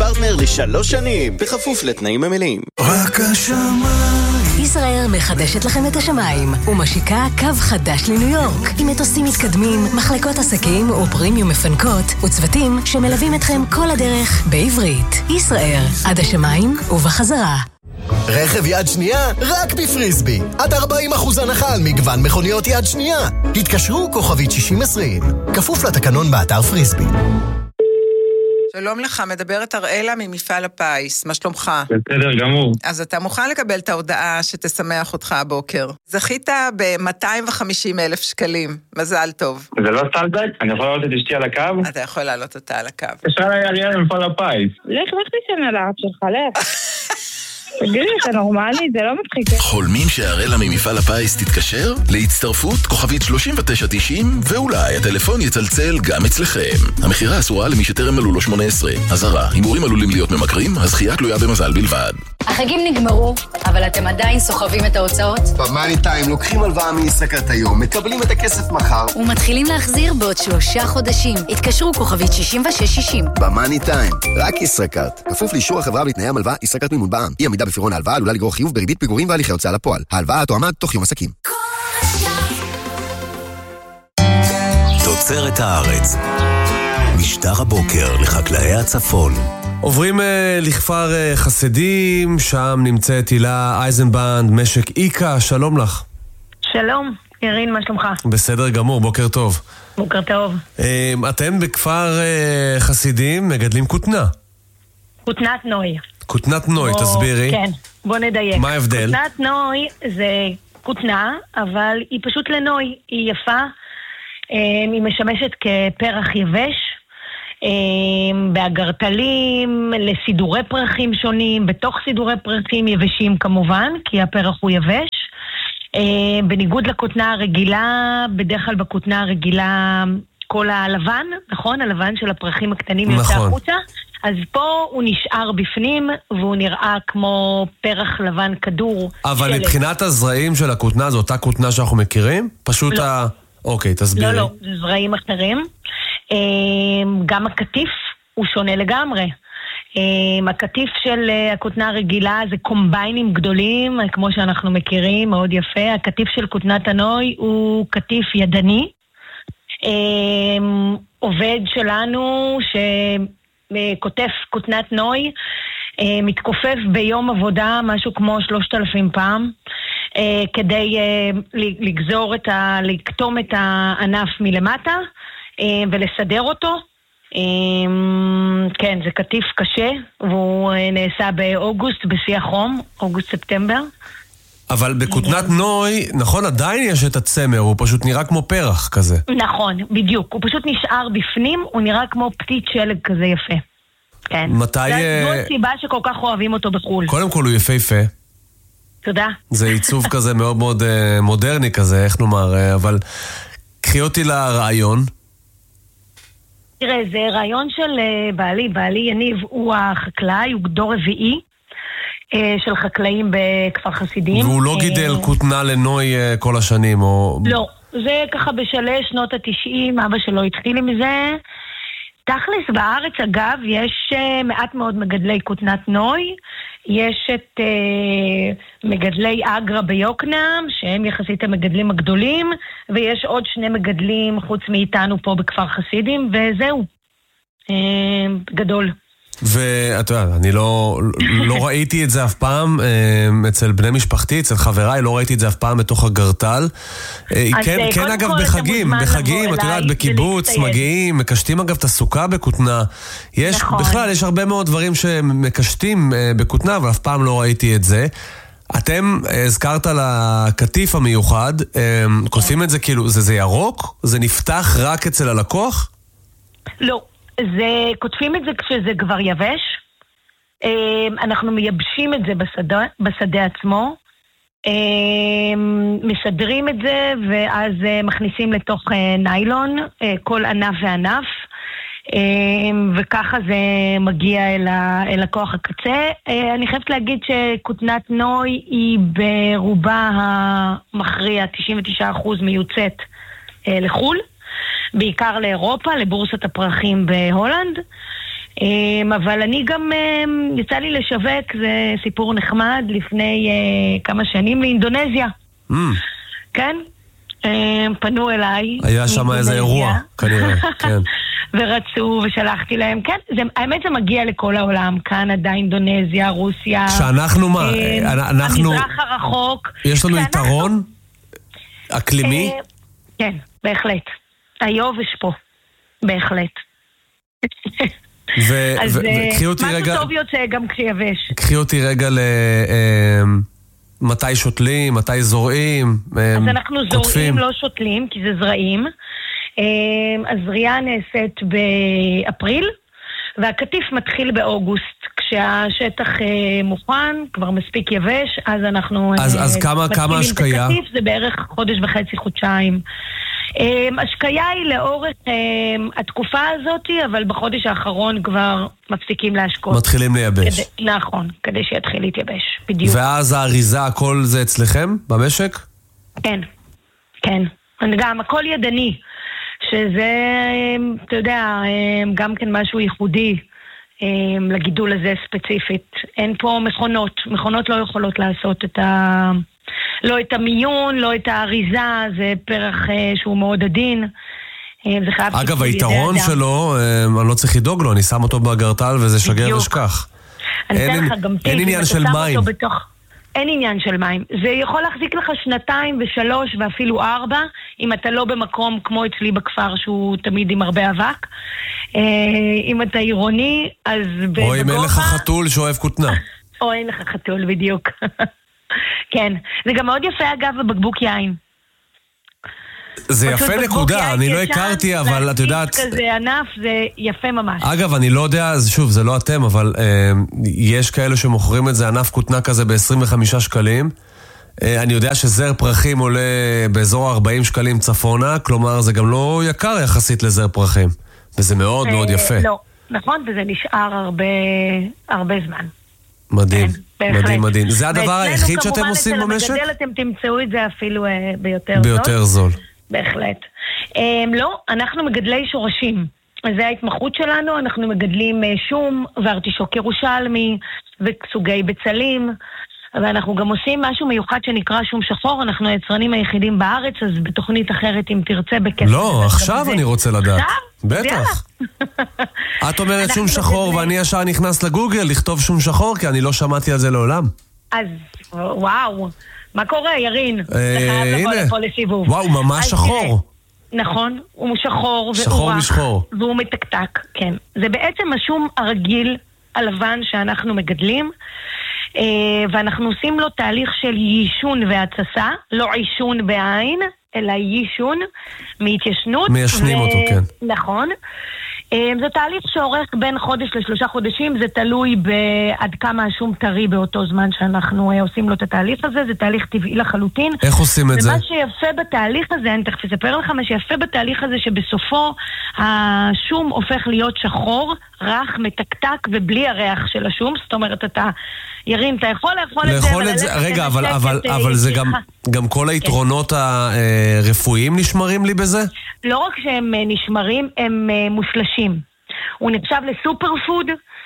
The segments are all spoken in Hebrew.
פרטנר ל3 שנים, בכפוף לתנאים המלאים. רק השמיים. ישראל מחדשת לכם את השמיים ומשיקה קו חדש לניו יורק עם מטוסים מתקדמים, מחלקות עסקים ופרימיום מפנקות וצוותים שמלווים אתכם כל הדרך בעברית. ישראל, עד השמיים ובחזרה. רכב יד שנייה רק בפריסבי. עד 40% הנחה על מגוון מכוניות יד שנייה. התקשרו כוכבית 6020. כפוף לתקנון באתר פריסבי. שלום לך, מדברת אראלה ממפעל הפיס, מה שלומך? בסדר גמור. אז אתה מוכן לקבל את ההודעה שתשמח אותך הבוקר. זכית ב-250,000 שקלים, מזל טוב. זה לא סטלבק? אני יכול לעלות את אשתי על הקו? אתה יכול לעלות אותה על הקו. תשאל לי אריאל ממפעל הפיס. לך תישן על הארץ שלך, לך. תגידי, אתה נורמלי? זה לא מצחיק. חולמים שהאראלה ממפעל הפיס תתקשר? להצטרפות כוכבית 3990 ואולי הטלפון יצלצל גם אצלכם. המחירה אסורה למי שטרם מלאו לו 18. אזהרה, הימורים עלולים להיות ממכרים, הזכייה תלויה במזל בלבד. החגים נגמרו, אבל אתם עדיין סוחבים את ההוצאות? במאני טיים לוקחים הלוואה מישראכרט היום, מקבלים את הכסף מחר ומתחילים להחזיר בעוד 3 חודשים. התקשרו כוכבית 6660. במאני טיים, רק ישראכרט. כפוף לאישור החברה ולתנאי המלווה, ישראכרט מימון בע"מ. אי עמידה בפירעון ההלוואה עלולה לגרור חיוב בריבית פיגורים והליכי הוצאה לפועל. ההלוואה תועמד תוך יום עסקים. תוצרת הארץ. משטר הבוקר לחקלאי הצפון. עוברים לכפר חסדים, שם נמצאת הילה אייזנבנד, משק איקה, שלום לך. שלום, ירין, מה שלומך? בסדר גמור, בוקר טוב. בוקר טוב. אתם בכפר חסידים מגדלים כותנה. כותנת נוי. כותנת נוי, תסבירי. כן, בוא נדייק. מה ההבדל? כותנת נוי זה כותנה, אבל היא פשוט לנוי, היא יפה, היא משמשת כפרח יבש, באגרטלים, לסידורי פרחים שונים, בתוך סידורי פרחים יבשים כמובן, כי הפרח הוא יבש. בניגוד לכותנה הרגילה, בדרך כלל בכותנה הרגילה כל הלבן, נכון? הלבן של הפרחים הקטנים יוצא החוצה. אז פה הוא נשאר בפנים, והוא נראה כמו פרח לבן כדור. אבל מבחינת הזרעים של הכותנה, זו אותה כותנה שאנחנו מכירים? פשוט לא. אוקיי, תסבירי. לא, זה זרעים אחרים. גם הקטיף הוא שונה לגמרי. הקטיף של הכותנה הרגילה זה קומביינים גדולים, כמו שאנחנו מכירים, מאוד יפה. הקטיף של כותנת הנוי הוא קטיף ידני. עובד שלנו שכותף כותנת נוי, מתכופף ביום עבודה משהו כמו 3,000 פעם, כדי לקטום את הענף מלמטה ולסדר אותו. כן, זה קטיף קשה, והוא נעשה באוגוסט, בשיא החום, אוגוסט-ספטמבר. אבל בכותנת נוי, נכון, עדיין יש את הצמר, הוא פשוט נראה כמו פרח כזה. נכון, בדיוק, הוא פשוט נשאר בפנים, הוא נראה כמו פתית שלג כזה יפה. כן. מתי... זו הסיבה שכל כך אוהבים אותו בחול. קודם כל הוא יפה. תודה. זה עיצוב כזה מאוד מאוד מודרני כזה, איך נאמר, אבל קחי אותי לרעיון. תראה, זה רעיון של בעלי יניב, הוא החקלאי, הוא דור רביעי של חקלאים בכפר חסידים. והוא לא גידל כותנה לנוי כל השנים, או... לא, זה ככה בשלש שנות ה-90, אבא שלו התחיל עם זה. תכלס בארץ אגב יש מעט מאוד מגדלי כותנת נוי, יש את מגדלי אגרה ביוקנעם, שהם יחסית המגדלים הגדולים, ויש עוד 2 מגדלים חוץ מאיתנו פה בכפר חסידים, וזהו, גדול. ואתה יודע, אני לא ראיתי את זה אף פעם אצל בני משפחתי, אצל חבריי, לא ראיתי את זה אף פעם בתוך הגרטל. כן אגב בחגים, אתה יודעת, בקיבוץ, מגיעים, מקשטים אגב את הסוכה בכותנה. בכלל, יש הרבה מאוד דברים שמקשטים בכותנה, אבל אף פעם לא ראיתי את זה. אתם הזכרת על הקטיף המיוחד, כותבים את זה כאילו, זה ירוק? זה נפתח רק אצל הלקוח? לא. כותבים את זה כשזה כבר יבש, אנחנו מייבשים את זה בשדה עצמו, מסדרים את זה ואז מכניסים לתוך ניילון, כל ענף וענף, וככה זה מגיע אל לקוח הקצה. אני חייבת להגיד שכותנת נוי היא ברובה המכריע, 99% מיוצאת לחול, בעיקר לאירופה, לבורסת הפרחים בהולנד, אבל אני גם, יצא לי לשווק, זה סיפור נחמד, לפני כמה שנים לאינדונזיה. כן? פנו אליי. היה שם איזה אירוע, כנראה, כן. ורצו ושלחתי להם, כן, האמת זה מגיע לכל העולם, קנדה, אינדונזיה, רוסיה. שאנחנו מה? המזרח הרחוק. יש לנו יתרון? אקלימי? כן, בהחלט. היובש פה, בהחלט. וקחי אותי רגע... משהו טוב יוצא גם כשיבש. קחי אותי רגע מתי שותלים, מתי זורעים, אז אנחנו זורעים, לא שותלים, כי זה זרעים. הזריעה נעשית באפריל, והקטיף מתחיל באוגוסט. כשהשטח מוכן, כבר מספיק יבש, אז אנחנו... אז כמה השקיה? זה בערך חודש וחצי, חודשיים. השקיה היא לאורך התקופה הזאת, אבל בחודש האחרון כבר מפסיקים להשקות. מתחילים לייבש. נכון, כדי שיתחיל להתייבש, בדיוק. ואז האריזה, הכל זה אצלכם במשק? כן, כן. גם הכל ידני, שזה, אתה יודע, גם כן משהו ייחודי לגידול הזה ספציפית. אין פה מכונות, מכונות לא יכולות לעשות לא את המיון, לא את האריזה, זה פרח שהוא מאוד עדין. אגב, היתרון שלו, אני לא צריך לדאוג לו, אני שם אותו בגרטל וזה שגר ושכח. אין עניין של מים. אין עניין של מים. זה יכול להחזיק לך 2 ו3 ואפילו 4, אם אתה לא במקום כמו אצלי בכפר, שהוא תמיד עם הרבה אבק. אם אתה עירוני, אז... או אם אין לך חתול שאוהב כותנה. או אין לך חתול, בדיוק. כן. זה גם מאוד יפה, אגב, בבקבוק יין. זה יפה נקודה, אני לא הכרתי, אבל את יודעת... כזה ענף, זה יפה ממש. אגב, אני לא יודע, שוב, זה לא אתם, אבל יש כאלה שמוכרים את זה, ענף כותנה כזה ב-25 שקלים. אני יודע שזר פרחים עולה באזור 40 שקלים צפונה, כלומר, זה גם לא יקר יחסית לזר פרחים. וזה מאוד מאוד יפה. לא, נכון, וזה נשאר הרבה זמן. מדהים, מדהים, מדהים. זה הדבר היחיד שאתם עושים במשק? ואצלנו כמובן אתם תמצאו את זה אפילו ביותר זול. ביותר זול. בהחלט. לא, אנחנו מגדלי שורשים. זה ההתמחות שלנו, אנחנו מגדלים שום וארטישוק ירושלמי וסוגי בצלים, ואנחנו גם עושים משהו מיוחד שנקרא שום שחור, אנחנו היצרנים היחידים בארץ, אז בתוכנית אחרת אם תרצה בכסף. לא, עכשיו אני רוצה לדעת. בטח. את אומרת שום שחור ואני ישר נכנס לגוגל לכתוב שום שחור, כי אני לא שמעתי על זה לעולם. אז וואו, מה קורה ירין? הנה, וואו, ממש שחור. נכון, הוא שחור שחור משחור. והוא מתקתק, כן. זה בעצם השום הרגיל הלבן שאנחנו מגדלים, ואנחנו עושים לו תהליך של יישון והצסה, לא עישון בעין, אלא יישון מהתיישנות. מיישנים אותו, כן. נכון. זה תהליך שעורך בין חודש ל3 חודשים, זה תלוי עד כמה השום טרי באותו זמן שאנחנו עושים לו את התהליך הזה, זה תהליך טבעי לחלוטין. איך עושים את זה? ומה שיפה בתהליך הזה, אני תכף אספר לך, מה שיפה בתהליך הזה שבסופו השום הופך להיות שחור, רך, מתקתק ובלי הריח של השום, זאת אומרת אתה ירין, אתה יכול לאכול את זה, רגע, אבל זה גם כל היתרונות הרפואיים נשמרים לי בזה? לא רק שהם נשמרים, הם מושלשים. הוא נחשב לסופר פוד,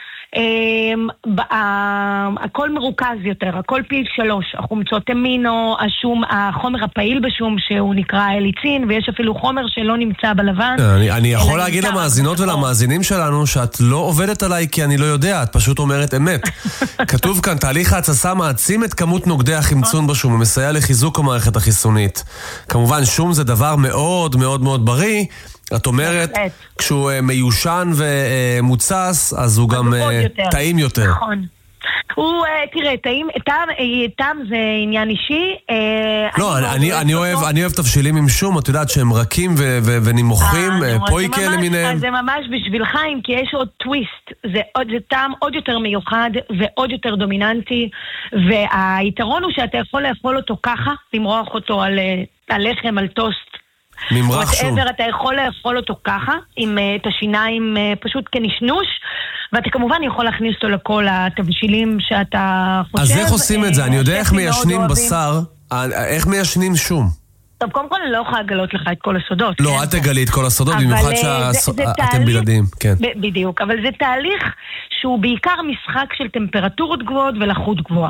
הכל מרוכז יותר, הכל פי 3, החומצות אמינו, השום, החומר הפעיל בשום שהוא נקרא אליצין, ויש אפילו חומר שלא נמצא בלבן. אני יכול להגיד למאזינות ולמאזינים שלנו שאת לא עובדת עליי כי אני לא יודע, את פשוט אומרת אמת. כתוב כאן, תהליך ההתססה מעצים את כמות נוגדי החמצון בשום, ומסייע לחיזוק המערכת החיסונית. כמובן, שום זה דבר מאוד מאוד מאוד בריא, את אומרת, כשהוא מיושן ומוצס, אז הוא גם טעים יותר. נכון. הוא, תראה, טעם זה עניין אישי. לא, אני אוהב תבשילים עם שום, את יודעת שהם רכים ונמוכים, פויקה למיניהם. זה ממש בשבילך, כי יש עוד טוויסט, זה טעם עוד יותר מיוחד ועוד יותר דומיננטי, והיתרון הוא שאתה יכול לאכול אותו ככה, למרוח אותו על לחם, על טוסט, ממרח שום. אתה יכול לאכול אותו ככה, עם את השיניים פשוט כנשנוש, ואתה כמובן יכול להכניס אותו לכל התבשילים שאתה חושב. אז איך עושים את זה? אני יודע איך מיישנים בשר, איך מיישנים שום? טוב, קודם כל אני לא יכולה לגלות לך את כל הסודות. לא, אל תגלי את כל הסודות, במיוחד שאתם בלעדים. בדיוק, אבל זה תהליך שהוא בעיקר משחק של טמפרטורות גבוהות ולחות גבוהה.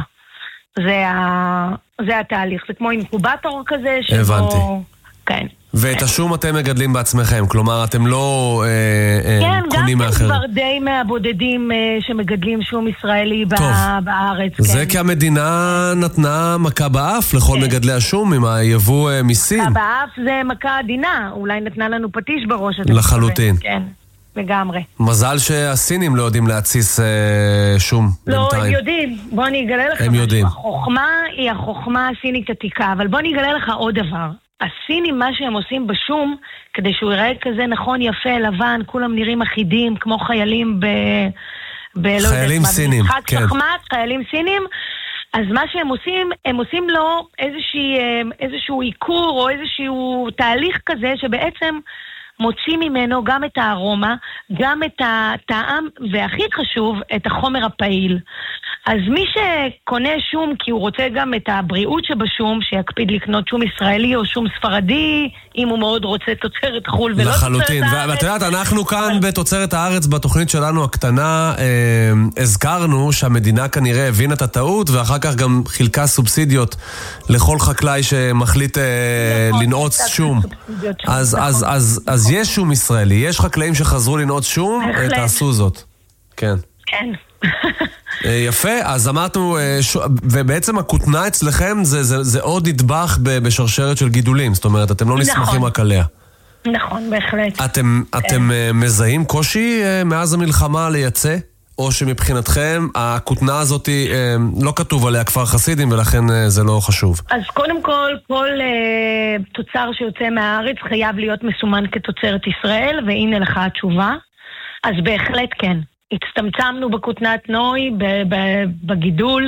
זה התהליך, זה כמו אינקובטור כזה. הבנתי. כן. ואת השום אתם מגדלים בעצמכם, כלומר אתם לא קונים מאחרים. כן, גם כבר די מהבודדים שמגדלים שום ישראלי בארץ. זה כי המדינה נתנה מכה באף לכל מגדלי השום עם היבוא מסין. מכה באף זה מכה עדינה, אולי נתנה לנו פטיש בראש. לחלוטין. כן. לגמרי. מזל שהסינים לא יודעים להציס שום לא, בינתיים. הם יודעים. בוא אני אגלה לך. הם יודעים. החוכמה היא החוכמה הסינית עתיקה, אבל בוא אני אגלה לך עוד דבר. הסינים, מה שהם עושים בשום, כדי שהוא יראה כזה נכון, יפה, לבן, כולם נראים אחידים, כמו חיילים חיילים סינים, כן. חיילים סינים, אז מה שהם עושים, הם עושים לו איזשהו עיקור או איזשהו תהליך כזה שבעצם מוציא ממנו גם את הארומה, גם את הטעם, והכי חשוב, את החומר הפעיל. אז מי שקונה שום, כי הוא רוצה גם את הבריאות שבשום, שיקפיד לקנות שום ישראלי או שום ספרדי, אם הוא מאוד רוצה תוצרת חול ולא לחלוטין. ואת יודעת, אנחנו כאן בתוצרת הארץ, בתוכנית שלנו הקטנה, הזכרנו שהמדינה כנראה הבינה את הטעות, ואחר כך גם חילקה סובסידיות לכל חקלאי שמחליט לנעוץ שום. אז יש שום ישראלי, יש חקלאים שחזרו לנעוץ שום, תעשו זאת. כן. כן. יפה, אז אמרנו, ובעצם הכותנה אצלכם זה עוד נדבך בשרשרת של גידולים, זאת אומרת, אתם לא נסמכים רק עליה. נכון, בהחלט. אתם מזהים קושי מאז המלחמה לייצא? או שמבחינתכם הכותנה הזאת לא כתוב עליה כפר חסידים ולכן זה לא חשוב? אז קודם כל תוצר שיוצא מהארץ חייב להיות מסומן כתוצרת ישראל, והנה לך התשובה. אז בהחלט כן. הצטמצמנו בכותנת נוי, בגידול.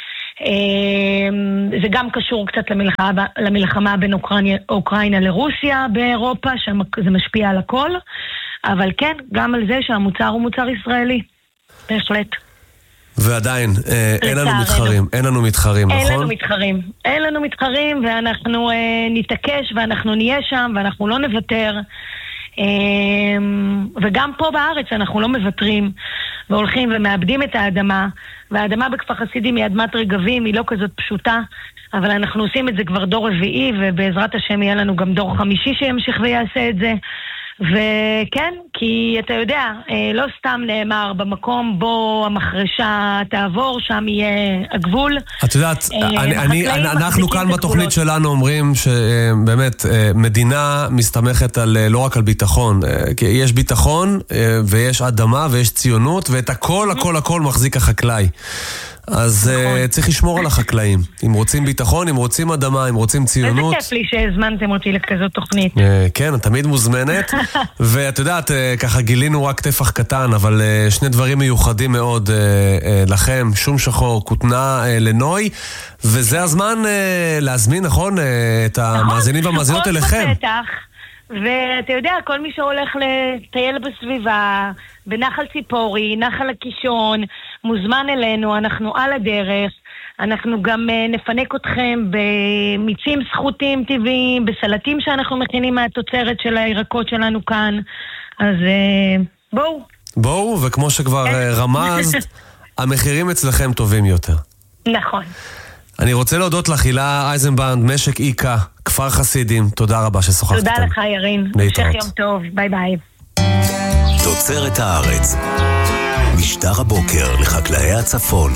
זה גם קשור קצת למלחמה בין אוקראינה לרוסיה באירופה, שזה משפיע על הכל. אבל כן, גם על זה שהמוצר הוא מוצר ישראלי. בהחלט. ועדיין, אין לנו מתחרים, נכון? אין לנו מתחרים, ואנחנו נתעקש, ואנחנו נהיה שם, ואנחנו לא נוותר. וגם פה בארץ אנחנו לא מוותרים, והולכים ומאבדים את האדמה, והאדמה בכפר חסידים היא אדמת רגבים, היא לא כזאת פשוטה, אבל אנחנו עושים את זה כבר דור רביעי, ובעזרת השם יהיה לנו גם דור חמישי שימשיך ויעשה את זה. וכן, כי אתה יודע, לא סתם נאמר, במקום בו המחרשה תעבור, שם יהיה הגבול. את יודעת, אנחנו כאן בתוכנית שלנו אומרים שבאמת מדינה מסתמכת לא רק על ביטחון, כי יש ביטחון ויש אדמה ויש ציונות, ואת הכל מחזיק החקלאי. אז צריך לשמור על החקלאים. אם רוצים ביטחון, אם רוצים אדמה, אם רוצים ציונות. איזה כיף לי שהזמנתם אותי לכזאת תוכנית. כן, את תמיד מוזמנת. ואת יודעת, ככה גילינו רק טפח קטן, אבל שני דברים מיוחדים מאוד לכם, שום שחור, כותנה לנוי, וזה הזמן להזמין, נכון, את המאזינים והמאזינות אליכם. ואתה יודע, כל מי שהולך לטייל בסביבה, בנחל ציפורי, נחל הקישון, מוזמן אלינו, אנחנו על הדרך, אנחנו גם נפנק אתכם במיצים סחוטים טבעיים, בסלטים שאנחנו מכינים מהתוצרת של הירקות שלנו כאן, אז בואו. בואו, וכמו שכבר רמזת, המחירים אצלכם טובים יותר. נכון. אני רוצה להודות לך, הילה אייזנבנד, משק איקה, כפר חסידים, תודה רבה ששוחחת איתנו. תודה לך ירין, המשך יום טוב, ביי ביי. תוצרת הארץ, משטר הבוקר לחקלאי הצפון.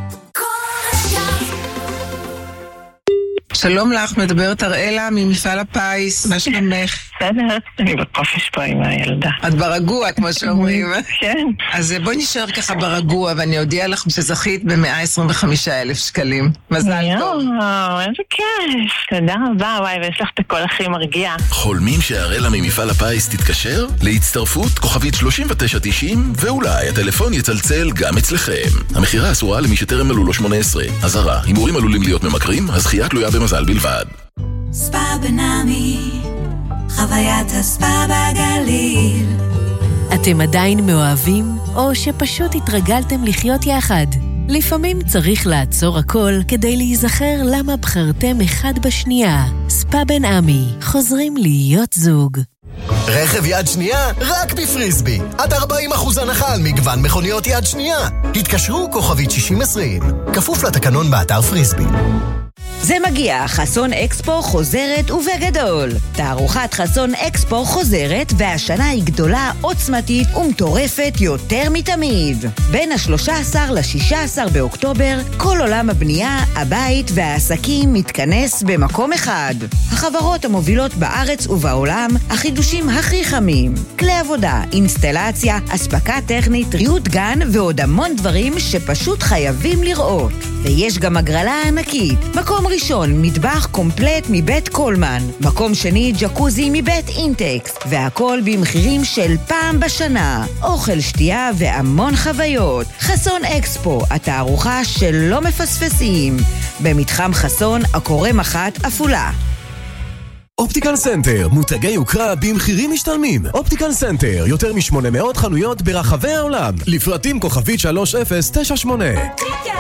שלום לך, מדברת אראלה ממפעל הפיס, מה שלומך? בסדר, אני בחופש פה עם הילדה. את ברגוע, כמו שאומרים. כן. אז בואי נשאר ככה ברגוע, ואני אודיע לך שזכית ב-125,000 שקלים. מזל טוב. איזה כיף. תודה רבה, וואי, ויש לך את הכל הכי מרגיע. חולמים שאראלה ממפעל הפיס תתקשר? להצטרפות כוכבית 3990, ואולי הטלפון יצלצל גם אצלכם. המחירה אסורה למי שטרם מלאו לו 18. אזהרה, הימורים עלולים להיות ממכרים, הזכייה תלויה במזל בלבד. ספא בנעמי, חוויית הספא בגליל. אתם עדיין מאוהבים, או שפשוט התרגלתם לחיות יחד? לפעמים צריך לעצור הכל כדי להיזכר למה בחרתם אחד בשנייה. ספא פאבן עמי, חוזרים להיות זוג. רכב יד שנייה רק בפריסבי. עד 40% הנחה על מגוון מכוניות יד שנייה. התקשרו כוכבית 6020. כפוף לתקנון באתר פריסבי. זה מגיע, חסון אקספו חוזרת ובגדול. תערוכת חסון אקספו חוזרת, והשנה היא גדולה, עוצמתית ומטורפת יותר מתמיד. בין ה-13 ל-16 באוקטובר, כל עולם הבנייה, הבית והעסקים מתכנס במקום אחד. החברות המובילות בארץ ובעולם, החידושים הכי חמים, כלי עבודה, אינסטלציה, אספקה טכנית, ריהוט גן ועוד המון דברים שפשוט חייבים לראות. ויש גם הגרלה ענקית. מקום ראשון, מטבח קומפלט מבית קולמן. מקום שני, ג'קוזי מבית אינטקס. והכל במחירים של פעם בשנה. אוכל, שתייה והמון חוויות. חסון אקספו, התערוכה שלא מפספסים. במתחם חסון, הקורא מחת אפולה. אופטיקל סנטר, מותגי יוקרה במחירים משתלמים. אופטיקל סנטר, יותר מ-800 חנויות ברחבי העולם. לפרטים כוכבית 3098.